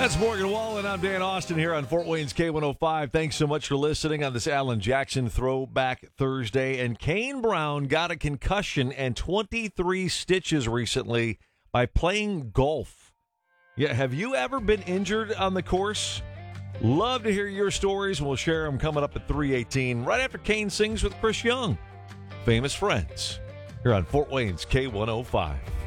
That's Morgan Wallen. I'm Dan Austin here on Fort Wayne's K105. Thanks so much for listening on this Alan Jackson Throwback Thursday. And Kane Brown got a concussion and 23 stitches recently by playing golf. Yeah, have you ever been injured on the course? Love to hear your stories, and we'll share them coming up at 3:18, right after Kane sings with Chris Young. Famous Friends, here on Fort Wayne's K105.